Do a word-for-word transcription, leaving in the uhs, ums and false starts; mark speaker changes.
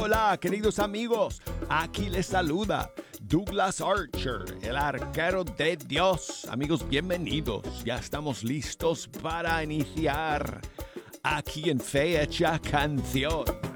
Speaker 1: Hola, queridos amigos. Aquí les saluda Douglas Archer, el arquero de Dios. Amigos, bienvenidos. Ya estamos listos para iniciar aquí en Fe Hecha Canción.